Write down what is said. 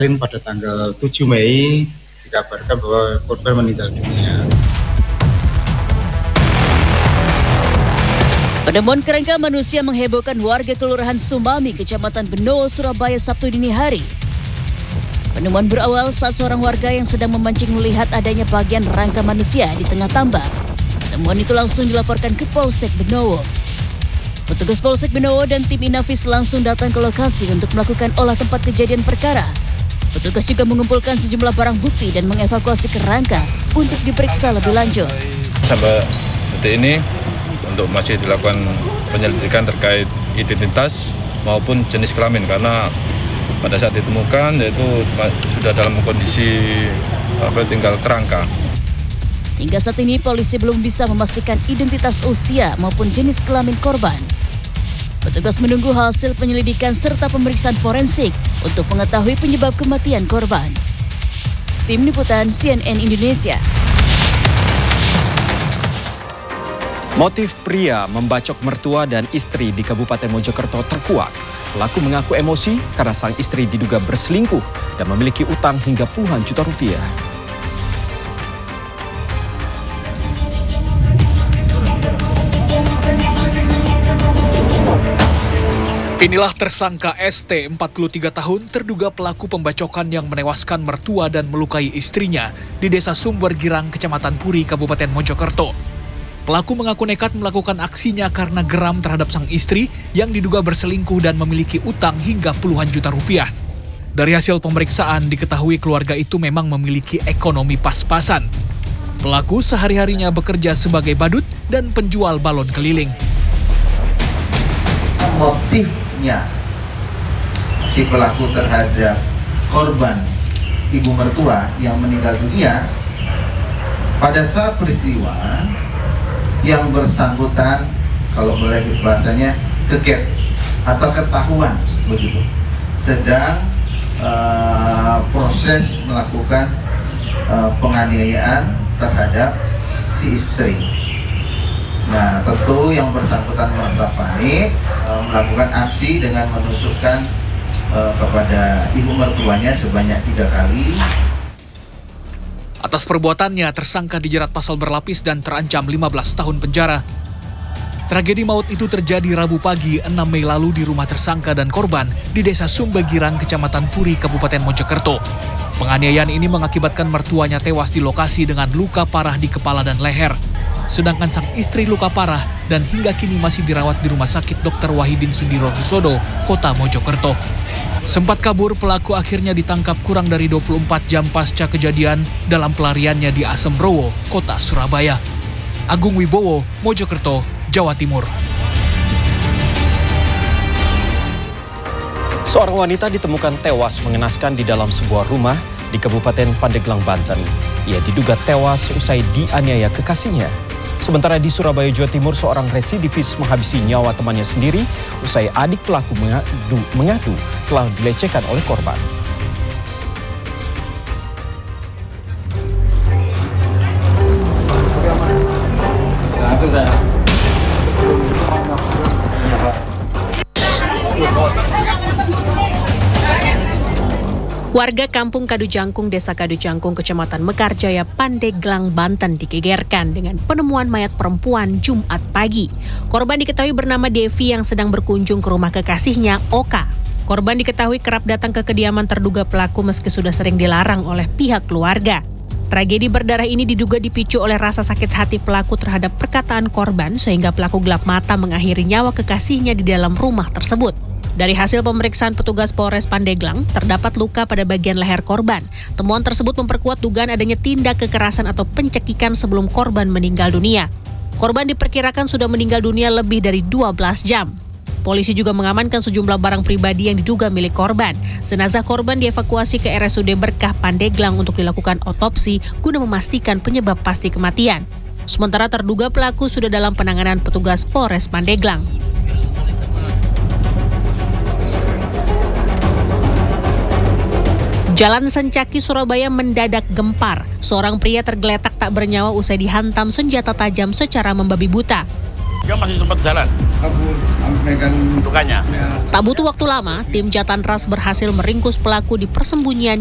Pada tanggal 7 Mei dikabarkan bahwa korban meninggal dunia. Penemuan kerangka manusia menghebohkan warga Kelurahan Sumami, Kecamatan Benowo, Surabaya Sabtu dini hari. Penemuan berawal saat seorang warga yang sedang memancing melihat adanya bagian rangka manusia di tengah tambak. Temuan itu langsung dilaporkan ke Polsek Benowo. Petugas Polsek Benowo dan tim Inafis langsung datang ke lokasi untuk melakukan olah tempat kejadian perkara. Petugas juga mengumpulkan sejumlah barang bukti dan mengevakuasi kerangka untuk diperiksa lebih lanjut. Sampai detik ini untuk masih dilakukan penyelidikan terkait identitas maupun jenis kelamin, karena pada saat ditemukan yaitu sudah dalam kondisi tinggal kerangka. Hingga saat ini polisi belum bisa memastikan identitas usia maupun jenis kelamin korban. Petugas menunggu hasil penyelidikan serta pemeriksaan forensik untuk mengetahui penyebab kematian korban. Tim Liputan CNN Indonesia. Motif pria membacok mertua dan istri di Kabupaten Mojokerto terkuak. Pelaku mengaku emosi karena sang istri diduga berselingkuh dan memiliki utang hingga puluhan juta rupiah. Inilah tersangka ST, 43 tahun, terduga pelaku pembacokan yang menewaskan mertua dan melukai istrinya di Desa Sumber Girang, Kecamatan Puri, Kabupaten Mojokerto. Pelaku mengaku nekat melakukan aksinya karena geram terhadap sang istri yang diduga berselingkuh dan memiliki utang hingga puluhan juta rupiah. Dari hasil pemeriksaan diketahui keluarga itu memang memiliki ekonomi pas-pasan. Pelaku sehari-harinya bekerja sebagai badut dan penjual balon keliling. Motifnya si pelaku terhadap korban ibu mertua yang meninggal dunia, pada saat peristiwa yang bersangkutan, kalau boleh bahasanya, kegep atau ketahuan begitu, sedang proses melakukan penganiayaan terhadap si istri. Nah, tentu yang bersangkutan merasa panik, melakukan aksi dengan menusukkan kepada ibu mertuanya sebanyak 3 kali. Atas perbuatannya, tersangka dijerat pasal berlapis dan terancam 15 tahun penjara. Tragedi maut itu terjadi Rabu pagi 6 Mei lalu di rumah tersangka dan korban di Desa Sumbagirang, Kecamatan Puri, Kabupaten Mojokerto. Penganiayaan ini mengakibatkan mertuanya tewas di lokasi dengan luka parah di kepala dan leher. Sedangkan sang istri luka parah dan hingga kini masih dirawat di Rumah Sakit Dr. Wahidin Sudirohusodo, Kota Mojokerto. Sempat kabur, pelaku akhirnya ditangkap kurang dari 24 jam pasca kejadian dalam pelariannya di Asemrowo, Kota Surabaya. Agung Wibowo, Mojokerto, Jawa Timur. Seorang wanita ditemukan tewas mengenaskan di dalam sebuah rumah di Kabupaten Pandeglang, Banten. Ia diduga tewas usai dianiaya kekasihnya. Sementara di Surabaya, Jawa Timur, seorang residivis menghabisi nyawa temannya sendiri usai adik pelaku mengadu telah dilecehkan oleh korban. Warga Kampung Kadu Jangkung, Desa Kadu Jangkung, Kecamatan Mekarjaya, Pandeglang, Banten digegerkan dengan penemuan mayat perempuan Jumat pagi. Korban diketahui bernama Devi yang sedang berkunjung ke rumah kekasihnya, Oka. Korban diketahui kerap datang ke kediaman terduga pelaku meski sudah sering dilarang oleh pihak keluarga. Tragedi berdarah ini diduga dipicu oleh rasa sakit hati pelaku terhadap perkataan korban sehingga pelaku gelap mata mengakhiri nyawa kekasihnya di dalam rumah tersebut. Dari hasil pemeriksaan petugas Polres Pandeglang, terdapat luka pada bagian leher korban. Temuan tersebut memperkuat dugaan adanya tindak kekerasan atau pencekikan sebelum korban meninggal dunia. Korban diperkirakan sudah meninggal dunia lebih dari 12 jam. Polisi juga mengamankan sejumlah barang pribadi yang diduga milik korban. Jenazah korban dievakuasi ke RSUD Berkah Pandeglang untuk dilakukan otopsi guna memastikan penyebab pasti kematian. Sementara terduga pelaku sudah dalam penanganan petugas Polres Pandeglang. Jalan Sencaki, Surabaya mendadak gempar. Seorang pria tergeletak tak bernyawa usai dihantam senjata tajam secara membabi buta. Dia masih sempat jalan. Lukanya. Tak butuh waktu lama, tim Jatanras berhasil meringkus pelaku di persembunyian